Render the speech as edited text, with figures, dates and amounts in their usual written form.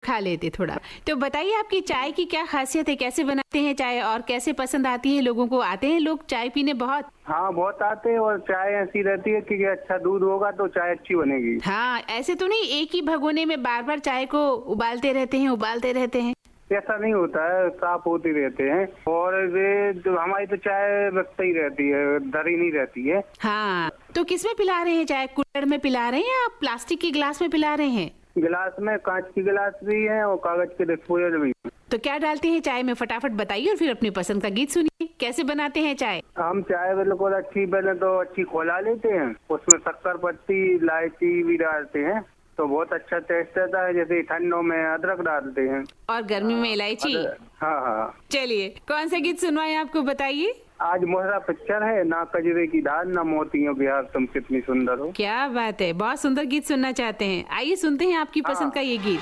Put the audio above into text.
खा लेते थोड़ा। तो बताइए आपकी चाय की क्या खासियत है, कैसे बनाते हैं चाय और कैसे पसंद आती है लोगों को? आते हैं लोग चाय पीने बहुत? हाँ बहुत आते हैं, और चाय ऐसी रहती है कि अच्छा दूध होगा तो चाय अच्छी बनेगी। हाँ, ऐसे तो नहीं एक ही भगोने में बार बार चाय को उबालते रहते हैं। ऐसा नहीं होता है, साफ होती रहते हैं। और ये जो हमारी तो चाय रखता ही रहती है, धरी नहीं रहती है। हाँ, तो किस में पिला रहे हैं चाय? कुल्हड़ में पिला रहे हैं या प्लास्टिक के गिलास में पिला रहे हैं? गिलास में, कांच की गिलास भी है और कागज के डिस्पोजल भी है। तो क्या डालते हैं चाय में, फटाफट बताइए और फिर अपनी पसंद का गीत सुनिए। कैसे बनाते हैं चाय? हम चाय बिल्कुल अच्छी बने तो अच्छी खौला लेते हैं, उसमें शक्कर पत्ती इलायची भी डालते हैं तो बहुत अच्छा टेस्ट आता है। जैसे ठंडों में अदरक डालते हैं और गर्मी में इलायची। हाँ हाँ। चलिए, कौन सा गीत सुनवाएं आपको, बताइए। आज मोहरा पिक्चर है, ना कजरे की दाल ना मोतियों की हार, तुम कितनी सुंदर हो। क्या बात है, बहुत सुंदर गीत सुनना चाहते हैं। आइए सुनते हैं आपकी पसंद का ये गीत।